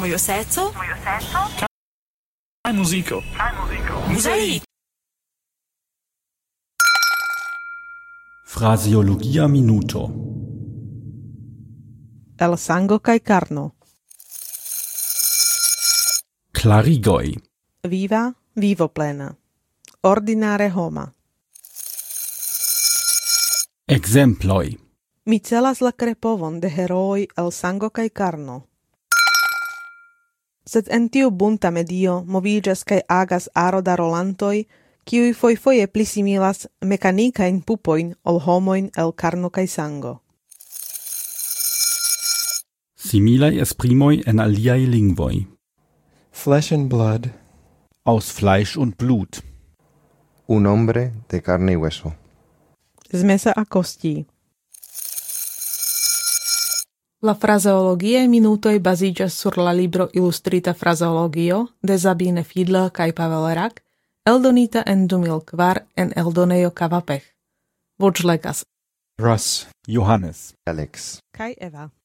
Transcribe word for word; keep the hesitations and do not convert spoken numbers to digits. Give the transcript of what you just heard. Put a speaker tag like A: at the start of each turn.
A: Mojo seco.
B: Mojo seco.
C: Kaj muziko.
B: Kaj muziko.
A: Mozaik.
D: Phraseologia minuto.
E: El sango kaj karno.
D: Klarigoj.
E: Viva, vivo plena. Ordinare homa.
D: Ekzemploj.
E: Mi celas la krepovon de herooj el sango kaj karno. Sed en tiu bunta medio moviĝas kaj agas aro da rolantoj, kiuj fojfoje pli similas mekanikajn pupojn ol homojn el karno kaj sango.
D: Similaj esprimoj en aliaj lingvoj.
F: Flesh and blood.
G: Aus Fleisch und Blut.
H: Un hombre de carne y hueso.
E: Z mesa a kostí. La frazeologiae minutoj baziĝas sur la libro Ilustrita frazeologio de Sabine Fiedler kaj Pavel Rak, eldonita en du mil kvar en eldonejo Kavapech. Voĉlegas
G: Russ, Johannes.
H: Alex.
E: kaj Eva.